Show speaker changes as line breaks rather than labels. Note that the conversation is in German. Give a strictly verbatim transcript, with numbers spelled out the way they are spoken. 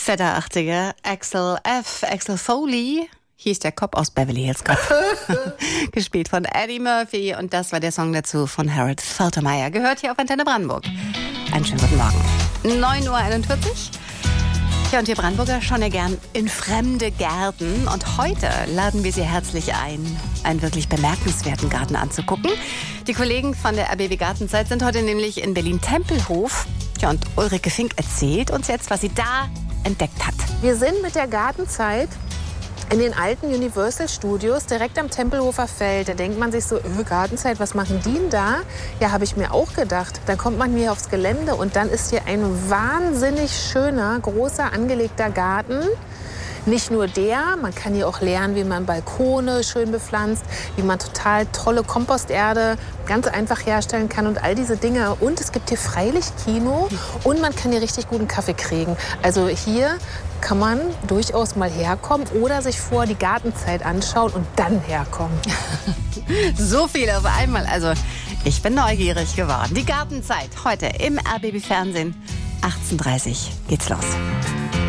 Z der achtziger, Axel F., Axel Foley, hieß der Cop aus Beverly Hills Cop. Gespielt von Eddie Murphy und das war der Song dazu von Harold Faltermeyer. Gehört hier auf Antenne Brandenburg. Einen schönen guten Morgen. neun Uhr einundvierzig. Ja, und wir Brandenburger schauen ja gern in fremde Gärten. Und heute laden wir Sie herzlich ein, einen wirklich bemerkenswerten Garten anzugucken. Die Kollegen von der R B B Gartenzeit sind heute nämlich in Berlin-Tempelhof. Ja, und Ulrike Fink erzählt uns jetzt, was sie da entdeckt hat.
Wir sind mit der Gartenzeit in den alten Universal Studios direkt am Tempelhofer Feld. Da denkt man sich so, öh, Gartenzeit, was machen die denn da? Ja, habe ich mir auch gedacht. Dann kommt man hier aufs Gelände und dann ist hier ein wahnsinnig schöner, großer, angelegter Garten. Nicht nur der, man kann hier auch lernen, wie man Balkone schön bepflanzt, wie man total tolle Komposterde ganz einfach herstellen kann und all diese Dinge. Und es gibt hier Freilichtkino und man kann hier richtig guten Kaffee kriegen. Also hier kann man durchaus mal herkommen oder sich vor die Gartenzeit anschauen und dann herkommen.
So viel auf einmal. Also ich bin neugierig geworden. Die Gartenzeit heute im R B B Fernsehen. achtzehn Uhr dreißig geht's los.